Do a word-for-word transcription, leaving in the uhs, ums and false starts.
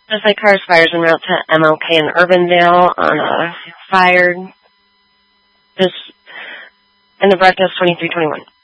Suicide cars, fires en route to M L K in Urbandale on a fire. This in the broadcast twenty-three twenty-one.